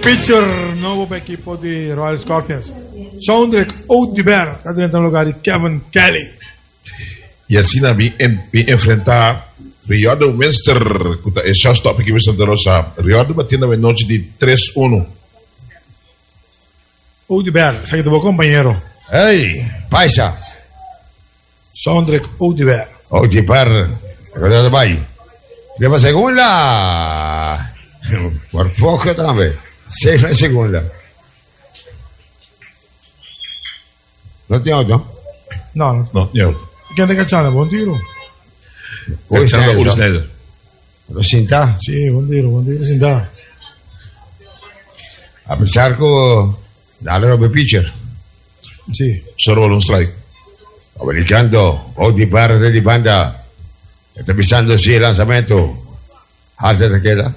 pitcher nuovo per equipo di Royal Scorpions. Sondrek Oudibert está diventando lugar de Kevin Kelly. E assim na vi enfrentar Riordan Winster, é shortstop aqui em Santa Rosa. Riordan batendo uma noite de 3-1. Oudibert, sai do compañero. Hey, paisa. Sondrek Oudibert. Oudibert, guardate vai. Prima seconda. Por poco também. 6 na segunda. Non ti odio? No, No, niente. Chi sta cacciando? Buon tiro. Cacciando Uri Snyder. Lo sinta? Sì, buon tiro, sinta. A pensar che dalle robe pitcher. Sì. Solo un strike. Americano, Oudibert di banda. Sta pensando sì il lanzamento. Alta da queda.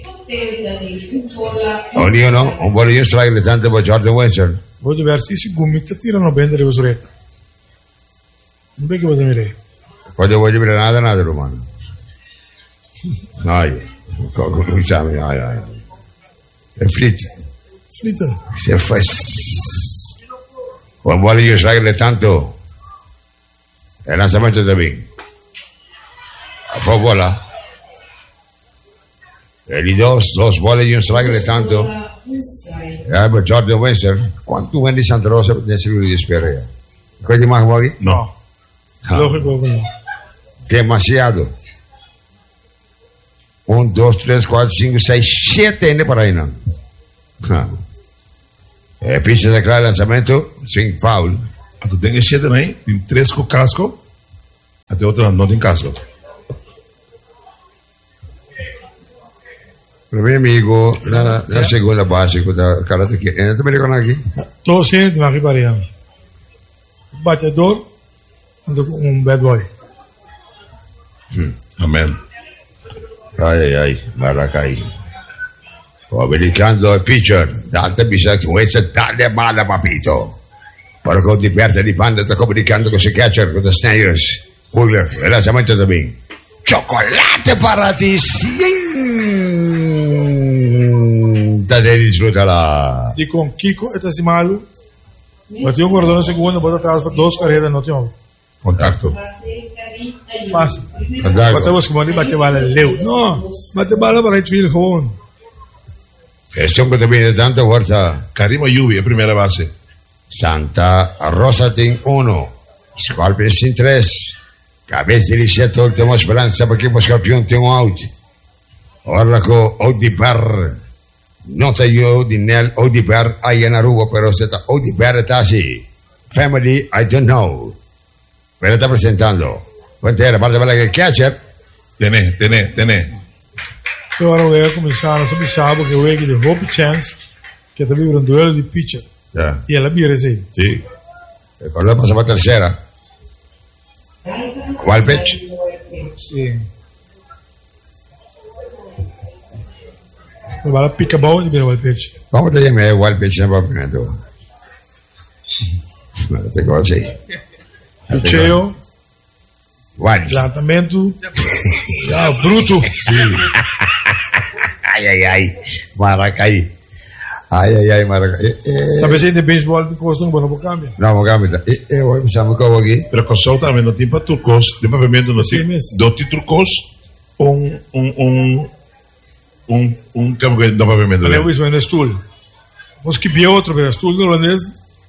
Ognuno, un buon io strike le tante per Jordan Winster. Oudibert si gumita tirano bene le usurette. Non è che vado a vedere. Quando voglio vedere nada romano. No, come siamo? È flit. Flitter. Si è fatto. Un buon io strike le tanto. E lanzamento da me. A fa bola. E gli dos bolle di un strike le tanto. Per Jordan Winster. Quanto vendi Santa Rosa per essere lui di spera? Quelli mai vuoi? No. Logico no. Demasiado. 1, 2, 3, 4, 5, 6, 7 ainda para aí não. É pitch de claro lançamento, swing foul. Até tem 7 também, tem 3 com casco. Até outra não tem casco. Para meu amigo, na segunda base, da cara de que entra me reconhece aqui. Todo sente, ma qui pariamo. Batedor, un bad boy. Amém. Ai, Maracai. O americano è pitcher, d'alta bisogna che questa taglia male papito. Però con diverse di banda sta comunicando con il catcher, con i Snyders. Puller, e lanzamento da me. Cioccolate paratissimi. Da devi disfrutarla. Di con Kiko e Tasimalu. Bateu un guardone secondo, poi atrás per 2 carreras, no tinha. Contacto. Fácil. Contact. Bateu como de bate bala leu. No, bate bala para right field gewoon. E sono bene tanto, guarda. Karim Ayubi é primeira base. Santa Rosa tem 1. Scorpions in 3. Cabeza di risetto, ultima speranza perché lo Scorpion tem un out. Ora con Oudibert. Non sai io di Nel Oudibert a Yanaruba, però se Oudibert Tassi. Family, I don't know. Me lo sta presentando. Quanto era? Parte bella che il catcher? Tenê. Se ora o Ego começaram a saber que o Ego de Hope Chance, que está livre um duelo de pitcher. Yeah. E ela vira assim. Sì. E poi dopo siamo a tercera. Wild pitch. Sim. A bala pica bom e vira o pitch. Come te chiami wild pitch nel movimento? Non te così. Picheo, Wild. plantamento, bruto. Sì. Ai. Maracai. Ai, Maracai. Tá pensando em beisebol de costa no banco cambia. No, capita. E ora siamo qua aqui. Pero com sol também não tem para turcos. De pavimento não Sim, tem. mesmo. Não tem turcos. Campo que não pavimento. Olha isso no stool. Vos que via outro que stool do holandês.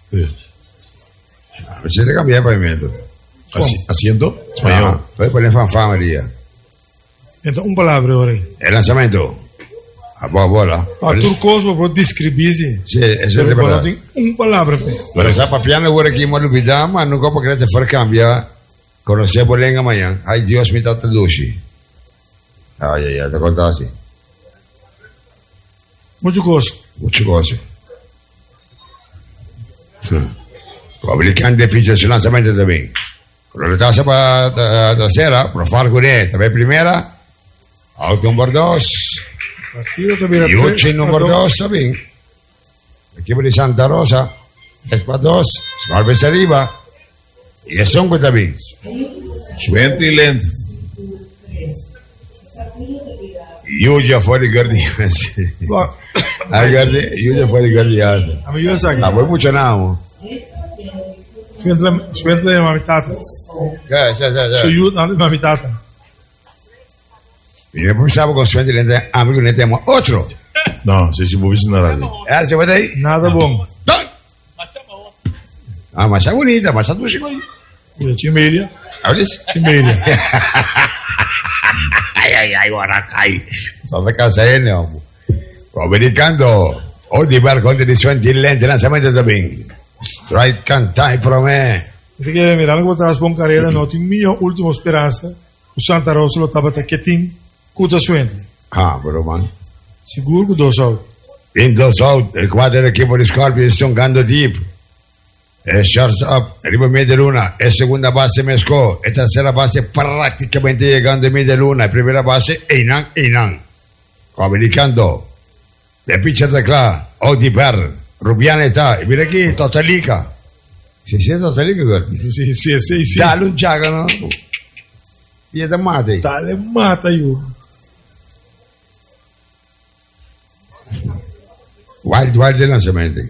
Precisa cambiare il pavimento. Haciendo espanhol. Poi pone fanfameria. Então, palavra ora aí. E il lanzamento. A bola. A turcoso para descrever-se. Sì, è Não tem palavra. Pero esa papiana ora che mo lupida, ma non copo che te far cambia. Conosce bolenga amanhã. Ai Dios mi tatta doci. Ai, te contasi. Muito gosto. Mucho cose. Come il cambia pitcher sul lanzamento da me. Con la tassa da sera, per fare corretta, per primera, auto numero 2. Partido também Y Uchi numero 2 también. Equipo de Santa Rosa, es para 2, Scorpions arriba. Y el Songo también. Suente e lento. Y Yuya fuera de Guardianes. Yo fue de guardiasa. A mí yo saqué. La voy mucho nada. Suentle de mamitata. Suyut de mamitata. Y después pensaba con suerte le amigo le tenemos otro. No, se moviste na radio. ¿Se puede ahí? Nada bom. Ah, masa bonita, masa tu chico. De Chimberia. ¿Hablas? Chimberia. Ay, guaracay. Sono da casa no. Americano, oggi per condizioni di lente lanzamento da bing. Strike cantai per me. Tem que mirar que botar as bom carreira, não tem minha última esperança. O Santa Rosa lo tava até quietinho, cuta suente. Ah, però man. Seguro que 2 out. In 2 out, il quadro dell'equipo di Scorpio è un grande tipo. E shortstop, arriva media luna, e seconda base Mesco, e tercera base praticamente llegando a media luna, e primera base Einan. Americano, le pitcher da qua, Odi per, Rubiane età, e mira qui, Totalica. Si siete Totalica, guardi? Sì. Dale un giagano. Via da mate. Dale, mata io. Wild del lanzamento.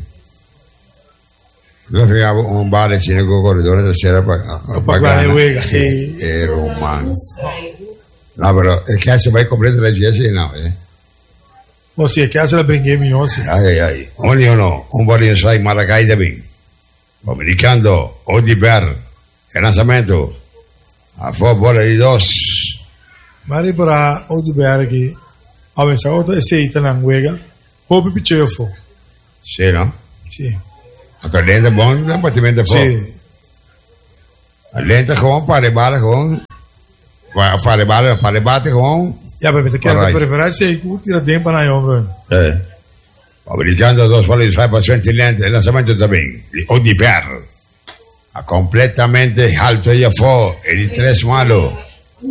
Noi finiamo un bar in corridore da sera a pagare e romano. No, però è che se vai a comprare la GS no, Ma sì, è che se la bringhei mio, sì. Ai. Ognuno un po' di sai Maracai da ben. Americano, Odi per, il lanzamento a favore di dos. Ma ripara Odi per che a me sa auto e sei tanan wega. Poi piccolo fu. Sì, no? Sì. Lenta buon combattimento fuori. Sì. Lenta con fare balle con fare batte con Ja, perché che la preferenza è che tira tempo na ombra. Americano dos palos di fai pazienti lente il lanzamento da ben. Odi per. A completamente alto e fuori e di 3 malo.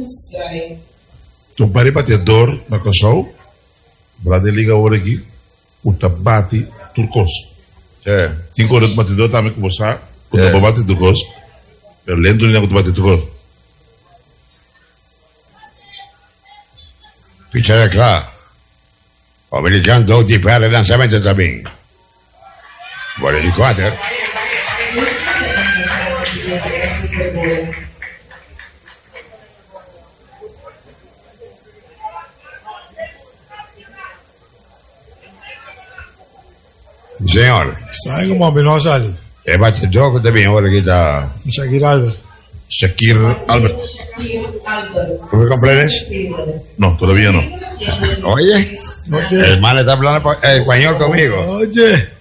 Tu pari bateador na Kosovo. Brade liga ora aqui. O tabati turcos. Tem cor de batedor também que você quando o bate turcos. Pero lento nem quando bate turcos. Pitcher qua. Americano Odi per il lanzamento da ben. Vuole di quater. Signore, Sai come abbiamo sali. e batte il gioco da bene ora che da Shakir Albert. Shakir Albert. come comprendes? No, todavía no. Oye, Oye. el man está hablando español conmigo. Oye.